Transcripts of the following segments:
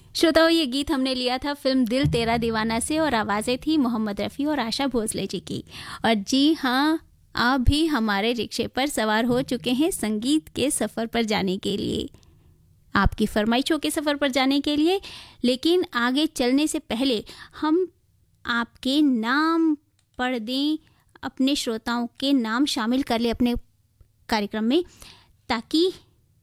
श्रोताओं, ये गीत हमने लिया था फिल्म दिल तेरा दीवाना से और आवाज़ें थी मोहम्मद रफ़ी और आशा भोसले जी की। और जी हाँ, आप भी हमारे रिक्शे पर सवार हो चुके हैं संगीत के सफ़र पर जाने के लिए, आपकी फरमाइशों के सफ़र पर जाने के लिए। लेकिन आगे चलने से पहले हम आपके नाम पढ़ दें, अपने श्रोताओं के नाम शामिल कर ले अपने कार्यक्रम में, ताकि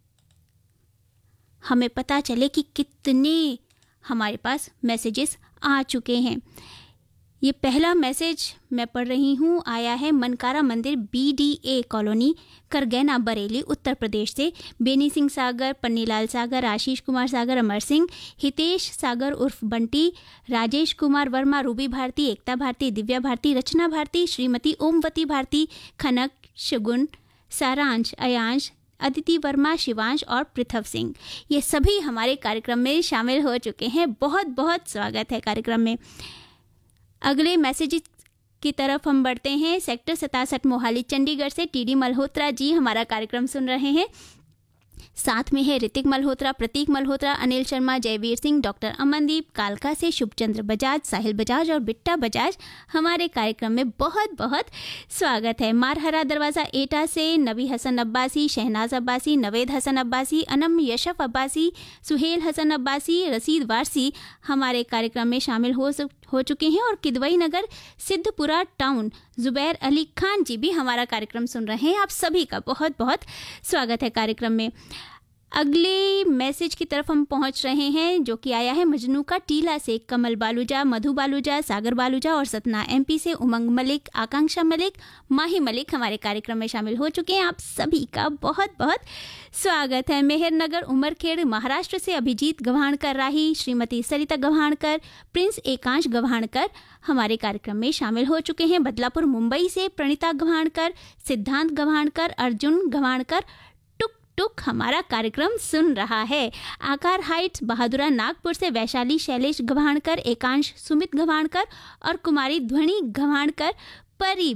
हमें पता चले कि कितने हमारे पास मैसेजेस आ चुके हैं। ये पहला मैसेज मैं पढ़ रही हूँ, आया है मनकारा मंदिर BDA कॉलोनी, करगैना, बरेली, उत्तर प्रदेश से। बेनी सिंह सागर, पन्नीलाल सागर, आशीष कुमार सागर, अमर सिंह, हितेश सागर उर्फ बंटी, राजेश कुमार वर्मा, रूबी भारती, एकता भारती, दिव्या भारती, रचना भारती, श्रीमती ओमवती भारती, खनक, शगुन, सारांश, अयांश, अदिति वर्मा, शिवांश और पृथव सिंह, ये सभी हमारे कार्यक्रम में शामिल हो चुके हैं। बहुत बहुत स्वागत है कार्यक्रम में। अगले मैसेज की तरफ हम बढ़ते हैं। सेक्टर 67 मोहाली चंडीगढ़ से TD मल्होत्रा जी हमारा कार्यक्रम सुन रहे हैं। साथ में है ऋतिक मल्होत्रा, प्रतीक मल्होत्रा, अनिल शर्मा, जयवीर सिंह, डॉक्टर अमनदीप, कालका से शुभचंद्र बजाज, साहिल बजाज और बिट्टा बजाज हमारे कार्यक्रम में बहुत बहुत स्वागत है। मारहरा दरवाज़ा एटा से नबी हसन अब्बासी, शहनाज अब्बासी, नवेद हसन अब्बासी, अनम यशफ अब्बासी, सुहेल हसन अब्बासी, रसीद वारसी हमारे कार्यक्रम में शामिल हो चुके हैं। और किदवई नगर सिद्धपुरा टाउन जुबैर अली खान जी भी हमारा कार्यक्रम सुन रहे हैं। आप सभी का बहुत बहुत स्वागत है कार्यक्रम में। अगले मैसेज की तरफ हम पहुंच रहे हैं, जो कि आया है मजनू का टीला से। कमल बालूजा, मधु बालूजा, सागर बालूजा और सतना MP से उमंग मलिक, आकांक्षा मलिक, माही मलिक हमारे कार्यक्रम में शामिल हो चुके हैं। आप सभी का बहुत बहुत स्वागत है। मेहरनगर उमरखेड़ महाराष्ट्र से अभिजीत गव्हाणकर राही, श्रीमती सरिता गव्हाणकर, प्रिंस एकांश गव्हाणकर हमारे कार्यक्रम में शामिल हो चुके हैं। बदलापुर मुंबई से प्रणीता गव्हाणकर, सिद्धांत गव्हाणकर, अर्जुन गव्हाणकर टुक हमारा कार्यक्रम सुन रहा है। आकार हाइट्स बहादुरा नागपुर से वैशाली शैलेश गव्हाणकर, एकांश सुमित गव्हाणकर और कुमारी ध्वनि गव्हाणकर, परी